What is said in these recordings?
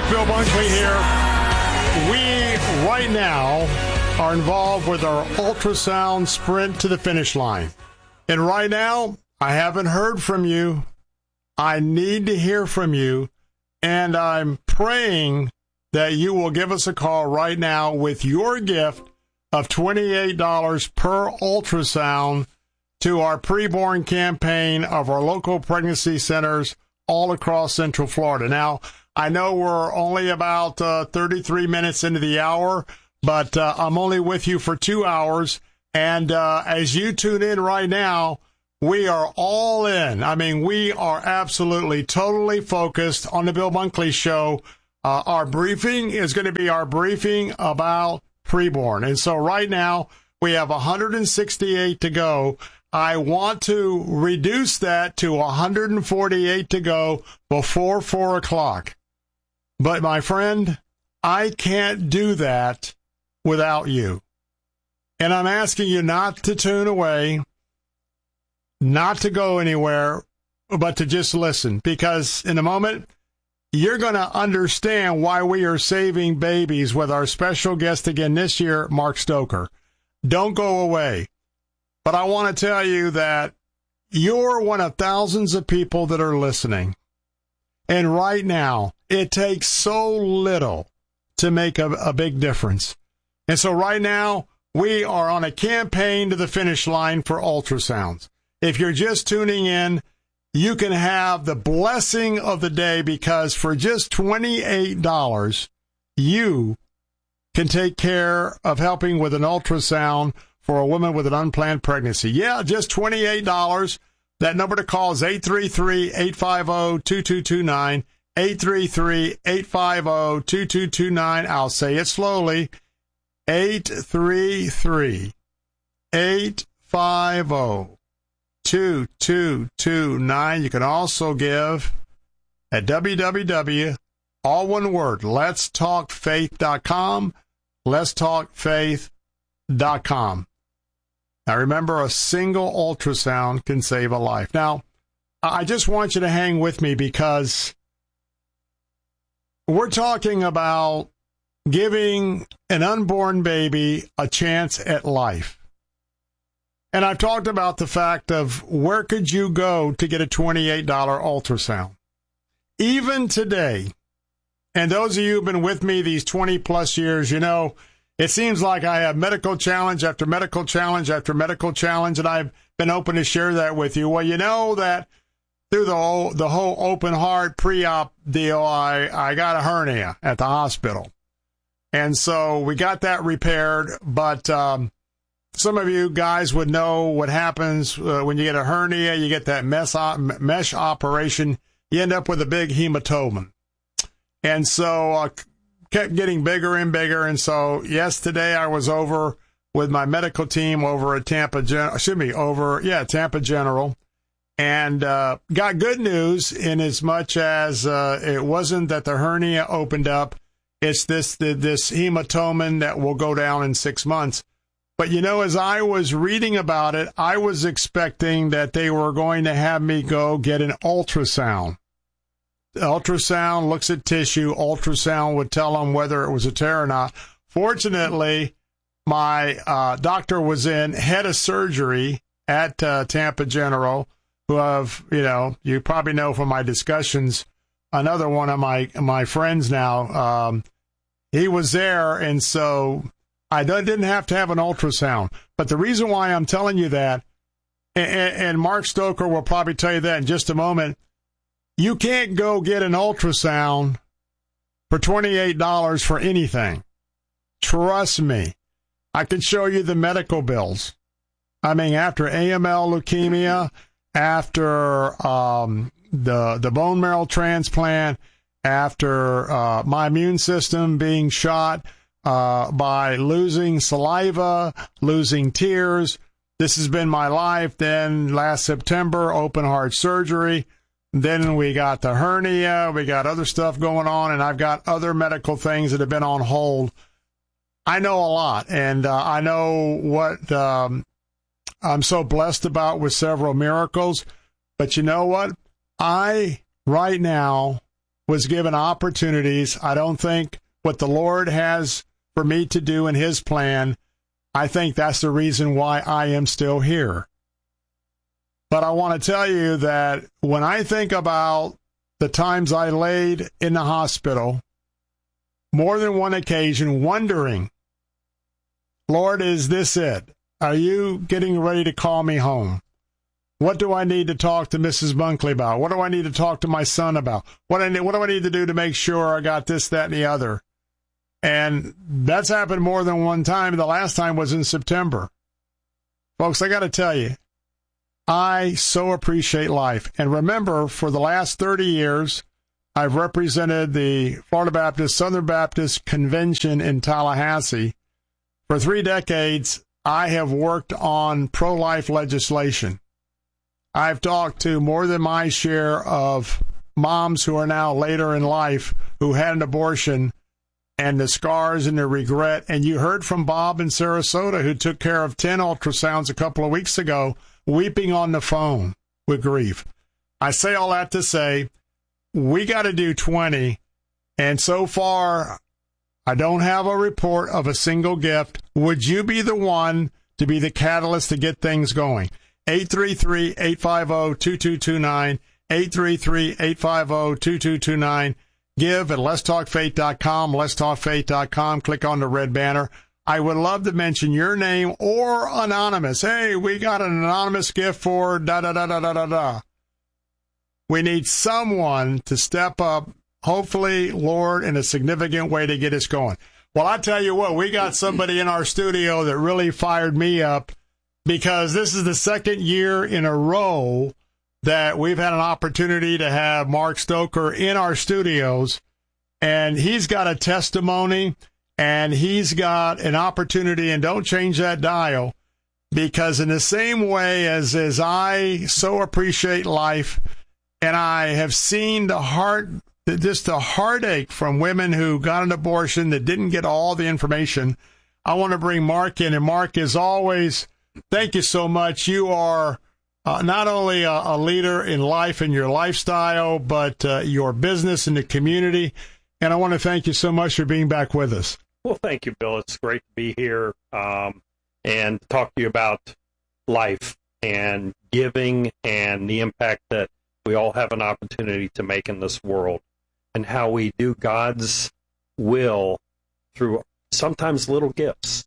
Bill Bunkley here. We, right now, are involved with our ultrasound sprint to the finish line. And right now, I haven't heard from you. I need to hear from you. And I'm praying that you will give us a call right now with your gift of $28 per ultrasound to our preborn campaign of our local pregnancy centers all across Central Florida. Now, I know we're only about 33 minutes into the hour, but I'm only with you for 2 hours. And as you tune in right now, we are all in. I mean, we are absolutely, totally focused on the Bill Bunkley Show. Our briefing is going to be our briefing about preborn. And so right now, we have 168 to go. I want to reduce that to 148 to go before 4 o'clock. But, my friend, I can't do that without you. And I'm asking you not to tune away, not to go anywhere, but to just listen. Because in a moment, you're going to understand why we are saving babies with our special guest again this year, Mark Stoker. Don't go away. But I want to tell you that you're one of thousands of people that are listening. And right now, it takes so little to make a big difference. And so right now, we are on a campaign to the finish line for ultrasounds. If you're just tuning in, you can have the blessing of the day because for just $28, you can take care of helping with an ultrasound for a woman with an unplanned pregnancy. Yeah, just $28. That number to call is 833-850-2229, 833-850-2229. I'll say it slowly, 833-850-2229. You can also give at www, all one word, letstalkfaith.com, letstalkfaith.com. Now, remember, a single ultrasound can save a life. Now, I just want you to hang with me because we're talking about giving an unborn baby a chance at life. And I've talked about the fact of where could you go to get a $28 ultrasound. Even today, and those of you who've been with me these 20-plus years, you know, it seems like I have medical challenge after medical challenge after medical challenge, and I've been open to share that with you. Well, you know that through the whole open heart pre-op deal, I got a hernia at the hospital. And so we got that repaired, but some of you guys would know what happens when you get a hernia, you get that mesh operation, you end up with a big hematoma. And so kept getting bigger and bigger. And so, yes, today I was over with my medical team over at Tampa General, and got good news in as much as it wasn't that the hernia opened up. It's this hematoma that will go down in 6 months. But, you know, as I was reading about it, I was expecting that they were going to have me go get an ultrasound. The ultrasound looks at tissue. Ultrasound would tell them whether it was a tear or not. Fortunately, my doctor was in, head of surgery at Tampa General, who have, you know, you probably know from my discussions, another one of my friends now, he was there, and so I didn't have to have an ultrasound. But the reason why I'm telling you that, and Mark Stoker will probably tell you that in just a moment, you can't go get an ultrasound for $28 for anything. Trust me. I can show you the medical bills. I mean, after AML leukemia, after the bone marrow transplant, after my immune system being shot by losing saliva, losing tears. This has been my life. Then last September, open heart surgery. Then we got the hernia. We got other stuff going on, and I've got other medical things that have been on hold. I know a lot, and I know what I'm so blessed about with several miracles. But you know what? I, right now, was given opportunities. I don't think what the Lord has for me to do in his plan, I think that's the reason why I am still here. But I want to tell you that when I think about the times I laid in the hospital, more than one occasion, wondering, Lord, is this it? Are you getting ready to call me home? What do I need to talk to Mrs. Bunkley about? What do I need to talk to my son about? What do I need to do to make sure I got this, that, and the other? And that's happened more than one time. The last time was in September. Folks, I got to tell you, I so appreciate life. And remember, for the last 30 years, I've represented the Florida Baptist, Southern Baptist Convention in Tallahassee. For 3 decades, I have worked on pro-life legislation. I've talked to more than my share of moms who are now later in life who had an abortion and the scars and the regret. And you heard from Bob in Sarasota, who took care of 10 ultrasounds a couple of weeks ago, weeping on the phone with grief. I say all that to say, we got to do 20. And so far, I don't have a report of a single gift. Would you be the one to be the catalyst to get things going? 833-850-2229, 833-850-2229. Give at letstalkfaith.com, letstalkfaith.com. Click on the red banner. I would love to mention your name or anonymous. Hey, we got an anonymous gift for da-da-da-da-da-da-da. We need someone to step up, hopefully, Lord, in a significant way to get us going. Well, I tell you what, we got somebody in our studio that really fired me up, because this is the second year in a row that we've had an opportunity to have Mark Stoker in our studios, and he's got a testimony, and he's got an opportunity, and don't change that dial, because in the same way as I so appreciate life, and I have seen the heartache from women who got an abortion that didn't get all the information, I want to bring Mark in. And Mark, as always, thank you so much. You are not only a leader in life and your lifestyle, but your business in the community. And I want to thank you so much for being back with us. Well, thank you, Bill. It's great to be here and talk to you about life and giving and the impact that we all have an opportunity to make in this world, and how we do God's will through sometimes little gifts.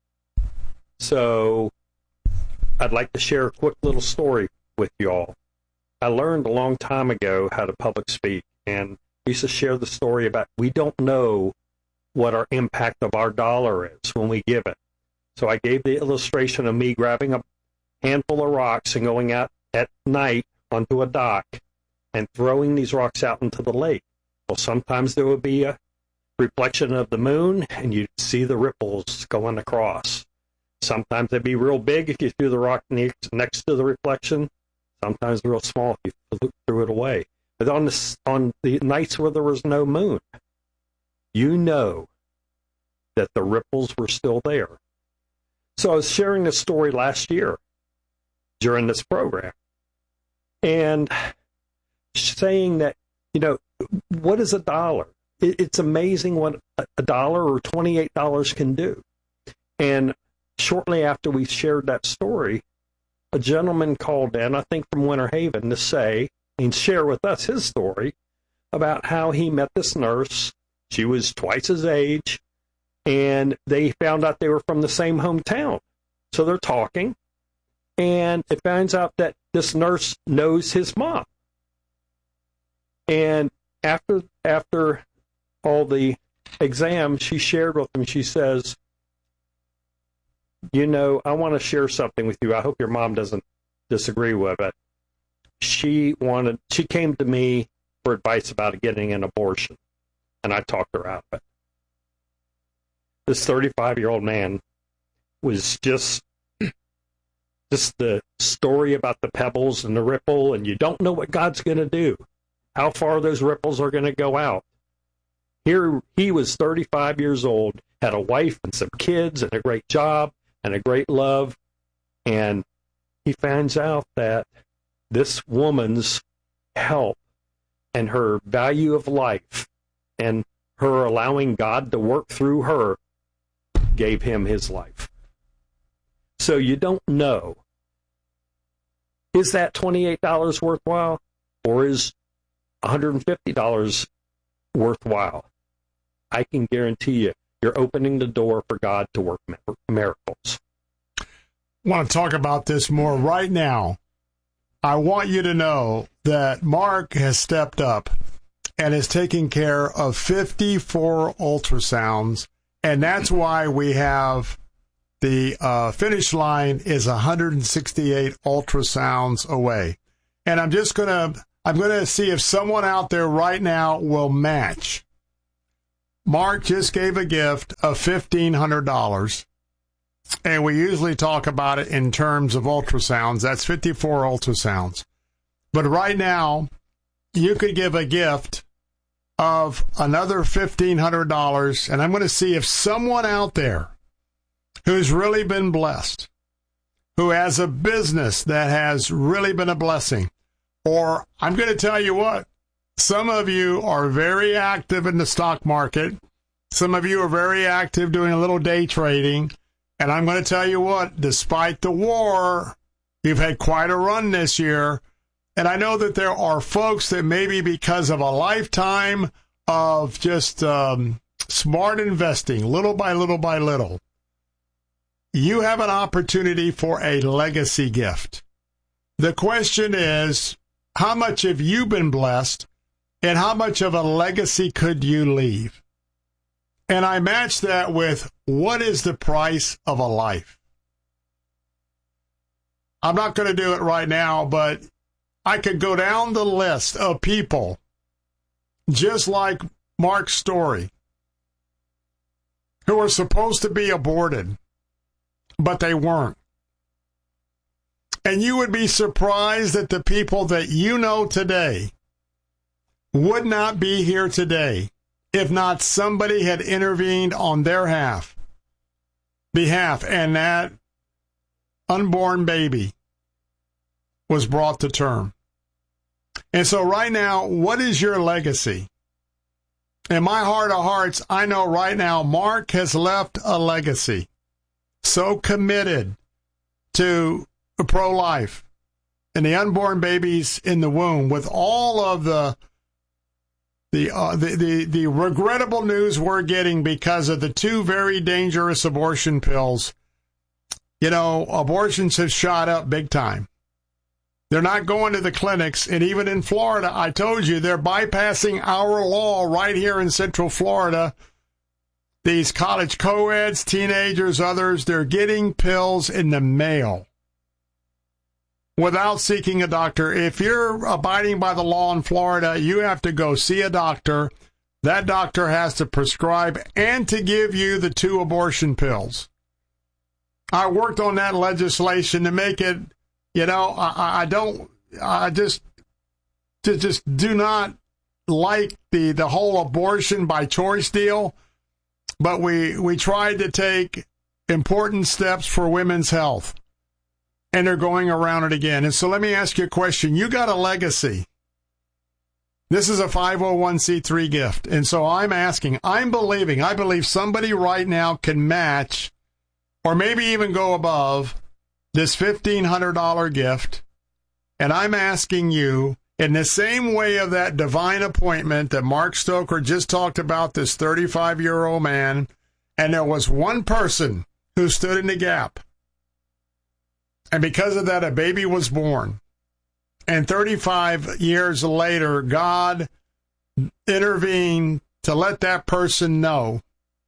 So I'd like to share a quick little story with you all. I learned a long time ago how to public speak, and I used to share the story about we don't know what our impact of our dollar is when we give it. So I gave the illustration of me grabbing a handful of rocks and going out at night onto a dock and throwing these rocks out into the lake. Well, sometimes there would be a reflection of the moon, and you'd see the ripples going across. Sometimes they'd be real big if you threw the rock next to the reflection. Sometimes real small if you threw it away. But on the nights where there was no moon, you know that the ripples were still there. So I was sharing this story last year during this program, and saying that, what is a dollar? It's amazing what a dollar or $28 can do. And shortly after we shared that story, a gentleman called in, I think from Winter Haven, to say and share with us his story about how he met this nurse. She was twice his age, and they found out they were from the same hometown. So they're talking, and it finds out that this nurse knows his mom. And after all the exams, she shared with him, she says, I want to share something with you. I hope your mom doesn't disagree with it. She came to me for advice about getting an abortion, and I talked her out of it. This 35-year-old man was just the story about the pebbles and the ripple, and you don't know what God's going to do, how far those ripples are going to go out. Here he was 35 years old, had a wife and some kids and a great job and a great love, and he finds out that this woman's help and her value of life and her allowing God to work through her gave him his life. So you don't know, is that $28 worthwhile or is $150 worthwhile? I can guarantee you, you're opening the door for God to work miracles. I want to talk about this more right now. I want you to know that Mark has stepped up and is taking care of 54 ultrasounds, and that's why we have the finish line is 168 ultrasounds away. And I'm going to see if someone out there right now will match. Mark just gave a gift of $1,500, and we usually talk about it in terms of ultrasounds. That's 54 ultrasounds. But right now, you could give a gift of another $1,500, and I'm going to see if someone out there who's really been blessed, who has a business that has really been a blessing, or I'm going to tell you what, some of you are very active in the stock market. Some of you are very active doing a little day trading. And I'm going to tell you what, despite the war, you've had quite a run this year. And I know that there are folks that maybe because of a lifetime of just smart investing, little by little by little, you have an opportunity for a legacy gift. The question is, how much have you been blessed, and how much of a legacy could you leave? And I match that with, what is the price of a life? I'm not going to do it right now, but I could go down the list of people, just like Mark's story, who were supposed to be aborted, but they weren't. And you would be surprised that the people that you know today would not be here today if not somebody had intervened on their behalf, and that unborn baby was brought to term. And so right now, what is your legacy? In my heart of hearts, I know right now Mark has left a legacy. So committed to pro-life and the unborn babies in the womb, with all of the regrettable news we're getting because of the two very dangerous abortion pills. You know, abortions have shot up big time. They're not going to the clinics, and even in Florida, I told you, they're bypassing our law right here in Central Florida. These college co-eds, teenagers, others, they're getting pills in the mail without seeking a doctor. If you're abiding by the law in Florida, you have to go see a doctor. That doctor has to prescribe and to give you the 2 abortion pills. I worked on that legislation to make it, you know, I just do not like the whole abortion by choice deal. But we tried to take important steps for women's health, and they're going around it again. And so let me ask you a question. You got a legacy. This is a 501c3 gift. And so I'm asking, I believe somebody right now can match or maybe even go above this $1,500 gift. And I'm asking you, in the same way of that divine appointment that Mark Stoker just talked about, this 35-year-old man, and there was one person who stood in the gap. And because of that, a baby was born. And 35 years later, God intervened to let that person know.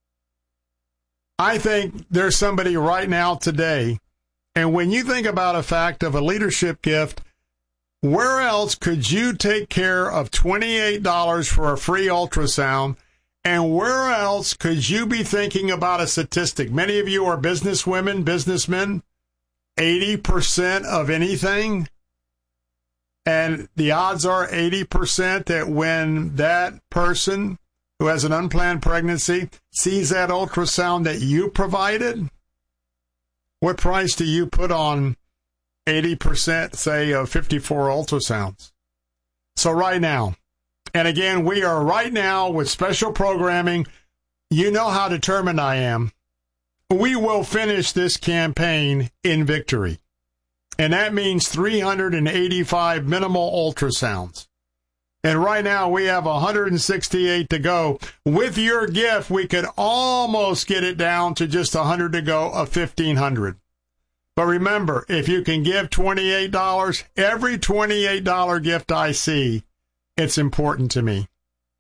I think there's somebody right now today, and when you think about a fact of a leadership gift, where else could you take care of $28 for a free ultrasound? And where else could you be thinking about a statistic? Many of you are businesswomen, businessmen, 80% of anything. And the odds are 80% that when that person who has an unplanned pregnancy sees that ultrasound that you provided, what price do you put on 80%, say, of 54 ultrasounds? So right now, And again, we are right now with special programming. You know how determined I am. We will finish this campaign in victory. And that means 385 minimal ultrasounds. And right now we have 168 to go. With your gift, we could almost get it down to just 100 to go of 1,500. But remember, if you can give $28, every $28 gift I see, it's important to me.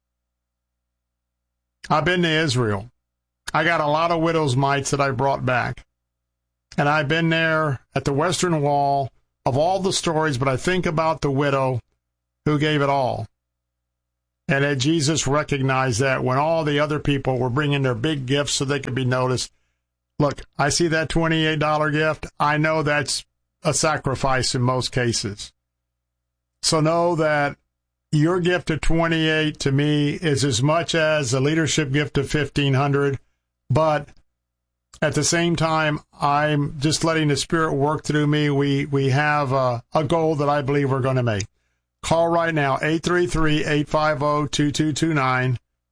I've been to Israel. I got a lot of widow's mites that I brought back. And I've been there at the Western Wall of all the stories, but I think about the widow who gave it all. And that Jesus recognized that when all the other people were bringing their big gifts so they could be noticed. Look, I see that $28 gift. I know that's a sacrifice in most cases. So know that your gift of $28 to me is as much as a leadership gift of $1,500, but at the same time, I'm just letting the Spirit work through me. We have a goal that I believe we're going to make. Call right now, 833-850-2229,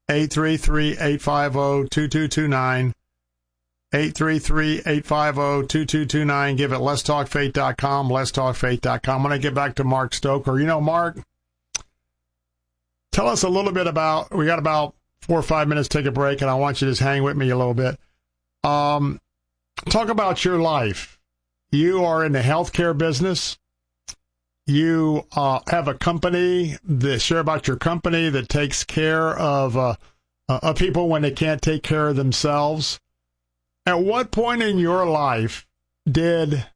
833-850-2229, 833-850-2229. Give it letstalkfaith.com, letstalkfaith.com. When I get back to Mark Stoker, Mark, tell us a little bit about, we got about 4 or 5 minutes to take a break, and I want you to just hang with me a little bit. Talk about your life. You are in the healthcare business. You have a company, share about your company that takes care of people when they can't take care of themselves. At what point in your life did,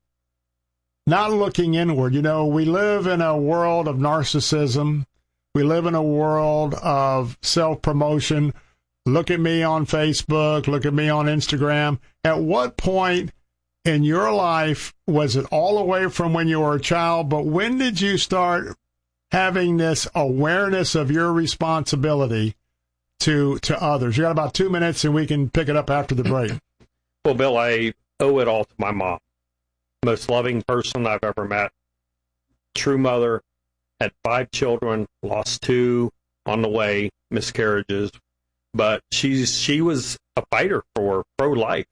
not looking inward, we live in a world of narcissism. We live in a world of self-promotion. Look at me on Facebook. Look at me on Instagram. At what point in your life was it all the way from when you were a child, but when did you start having this awareness of your responsibility to others? You got about 2 minutes, and we can pick it up after the break. Well, Bill, I owe it all to my mom. Most loving person I've ever met. True mother. Had 5 children, lost 2 on the way, miscarriages. But she was a fighter for pro-life,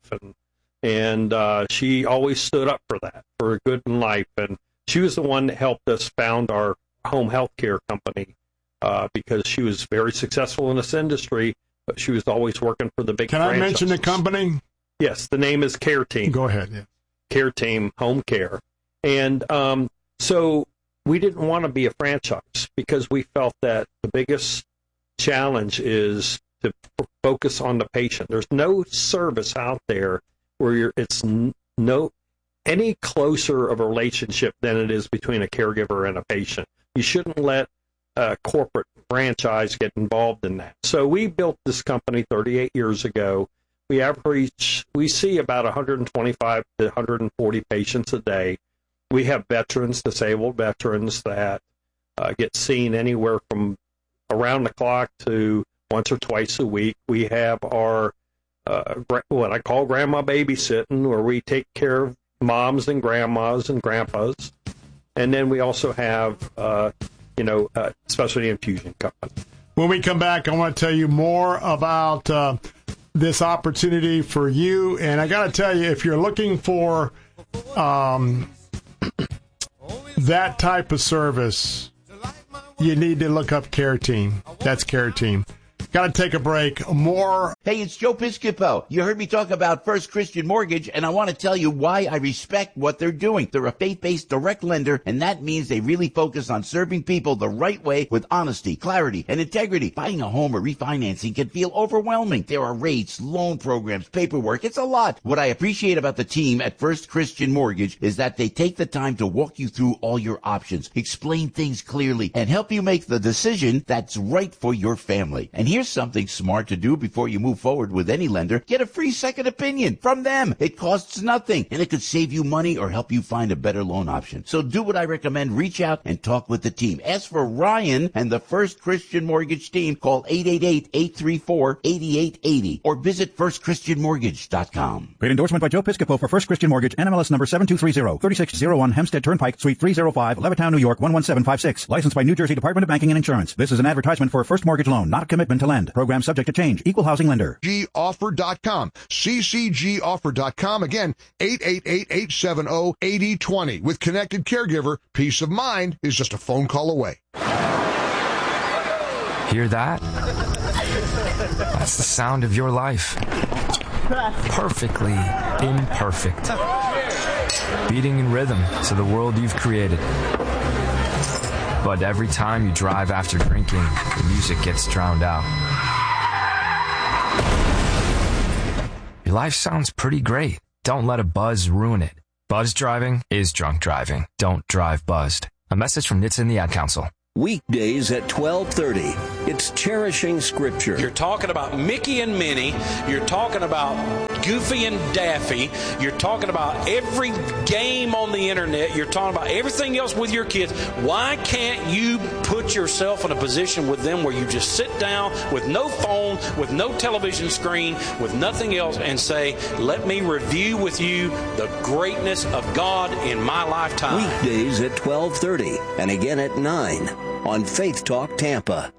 and she always stood up for that, for good in life. And she was the one that helped us found our home health care company because she was very successful in this industry, but she was always working for the big franchises. Can I mention the company? Yes, the name is Care Team. Go ahead. Yeah. Care Team Home Care. And so we didn't want to be a franchise because we felt that the biggest challenge is to focus on the patient. There's no service out there where it's no any closer of a relationship than it is between a caregiver and a patient. You shouldn't let a corporate franchise get involved in that. So we built this company 38 years ago. We see about 125 to 140 patients a day. We have veterans, disabled veterans that get seen anywhere from around the clock to once or twice a week. We have our what I call grandma babysitting, where we take care of moms and grandmas and grandpas. And then we also have, specialty infusion company. When we come back, I want to tell you more about this opportunity for you. And I got to tell you, if you're looking for that type of service, you need to look up Care Team. That's Care Team. Got to take a break. More. Hey, it's Joe Piscopo. You heard me talk about First Christian Mortgage, and I want to tell you why I respect what they're doing. They're a faith-based direct lender, and that means they really focus on serving people the right way with honesty, clarity, and integrity. Buying a home or refinancing can feel overwhelming. There are rates, loan programs, paperwork. It's a lot. What I appreciate about the team at First Christian Mortgage is that they take the time to walk you through all your options, explain things clearly, and help you make the decision that's right for your family. And here's something smart to do before you move move forward with any lender, get a free second opinion from them. It costs nothing, and it could save you money or help you find a better loan option. So do what I recommend. Reach out and talk with the team. Ask for Ryan and the First Christian Mortgage team. Call 888-834-8880 or visit firstchristianmortgage.com. Great endorsement by Joe Piscopo for First Christian Mortgage, NMLS number 7230, 3601 Hempstead Turnpike, Suite 305, Levittown, New York, 11756. Licensed by New Jersey Department of Banking and Insurance. This is an advertisement for a first mortgage loan, not a commitment to lend. Program subject to change. Equal housing lender. ccgoffer.com. ccgoffer.com. Again, 888-870-8020. With Connected Caregiver, peace of mind is just a phone call away. Hear that? That's the sound of your life. Perfectly imperfect. Beating in rhythm to the world you've created. But every time you drive after drinking, the music gets drowned out. Your life sounds pretty great. Don't let a buzz ruin it. Buzz driving is drunk driving. Don't drive buzzed. A message from NHTSA and the Ad Council. Weekdays at 12:30. It's Cherishing Scripture. You're talking about Mickey and Minnie. You're talking about Goofy and Daffy. You're talking about every game on the internet. You're talking about everything else with your kids. Why can't you put yourself in a position with them where you just sit down with no phone, with no television screen, with nothing else, and say, let me review with you the greatness of God in my lifetime? Weekdays at 12:30 and again at 9 on Faith Talk Tampa.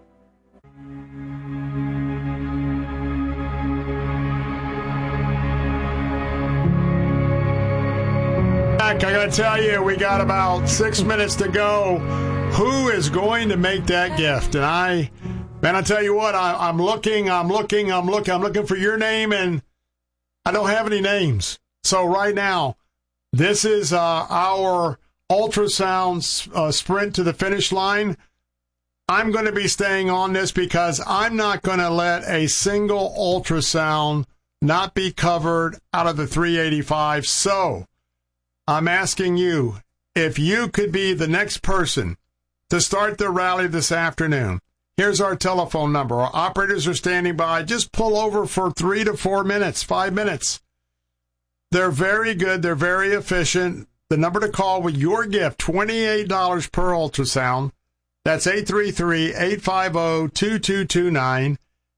I got to tell you, we got about 6 minutes to go. Who is going to make that gift? And I tell you what, I'm looking for your name, and I don't have any names. So right now, this is our ultrasound sprint to the finish line. I'm going to be staying on this because I'm not going to let a single ultrasound not be covered out of the 385. So I'm asking you, if you could be the next person to start the rally this afternoon, here's our telephone number. Our operators are standing by. Just pull over for 3 to 4 minutes, 5 minutes. They're very good. They're very efficient. The number to call with your gift, $28 per ultrasound. That's 833-850-2229,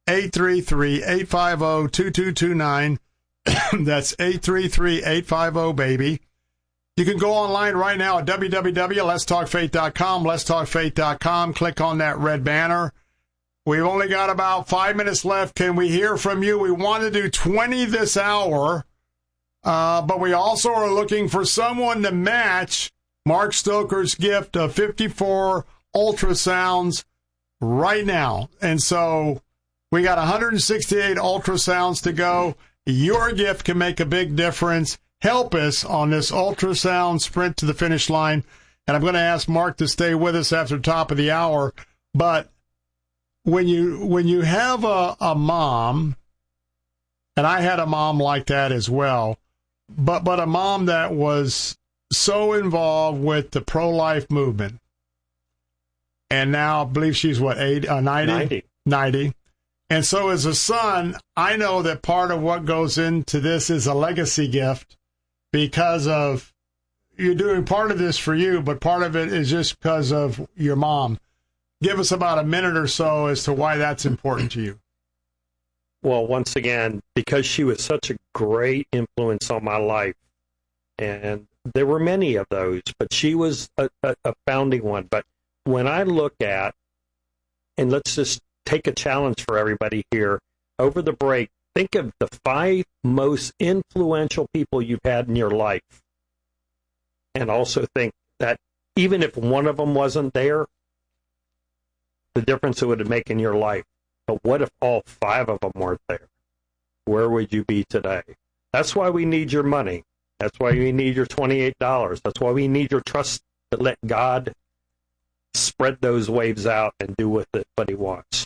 833-850-2229. That's 833-850-BABY. You can go online right now at www.letstalkfaith.com, letstalkfaith.com. Click on that red banner. We've only got about 5 minutes left. Can we hear from you? We want to do 20 this hour, but we also are looking for someone to match Mark Stoker's gift of 54 ultrasounds right now. And so we got 168 ultrasounds to go. Your gift can make a big difference. Help us on this ultrasound sprint to the finish line. And I'm going to ask Mark to stay with us after the top of the hour. But when you have a mom, and I had a mom like that as well, but a mom that was so involved with the pro-life movement, and now I believe she's, 90? 90. And so as a son, I know that part of what goes into this is a legacy gift because of you're doing part of this for you, but part of it is just because of your mom. Give us about a minute or so as to why that's important to you. Well, once again, because she was such a great influence on my life, and there were many of those, but she was a founding one. But when I look at, and let's just take a challenge for everybody here, over the break, think of the 5 most influential people you've had in your life. And also think that even if one of them wasn't there, the difference it would make in your life. But what if all 5 of them weren't there? Where would you be today? That's why we need your money. That's why we need your $28. That's why we need your trust to let God spread those waves out and do with it what he wants.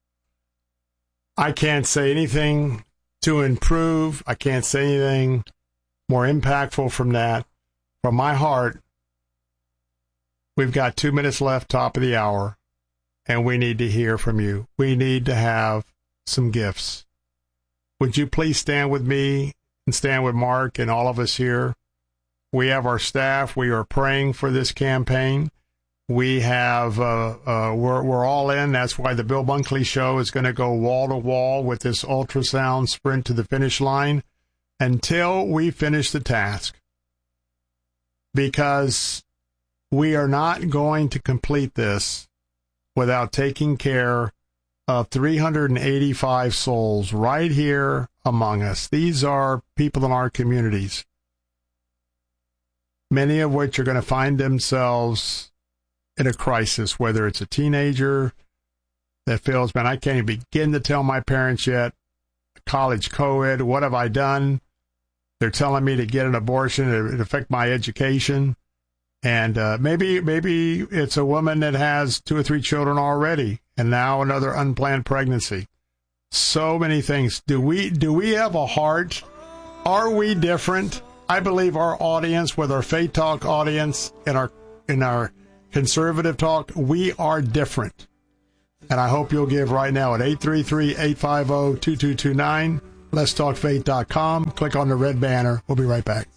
I can't say anything to improve. I can't say anything more impactful from that. From my heart, we've got 2 minutes left, top of the hour, and we need to hear from you. We need to have some gifts. would you please stand with me and stand with Mark and all of us here? We have our staff. We are praying for this campaign. We have, we're all in. That's why the Bill Bunkley Show is going to go wall to wall with this ultrasound sprint to the finish line until we finish the task. Because we are not going to complete this without taking care of 385 souls right here among us. These are people in our communities, many of which are going to find themselves in a crisis, whether it's a teenager that feels, man, I can't even begin to tell my parents yet, college co-ed, what have I done? They're telling me to get an abortion, it affect my education. And maybe it's a woman that has 2 or 3 children already, and now another unplanned pregnancy. So many things. Do we have a heart? Are we different? I believe our audience, with our Faith Talk audience and our conservative talk, we are different. And I hope you'll give right now at 833-850-2229. Let'sTalkFaith.com. Click on the red banner. We'll be right back.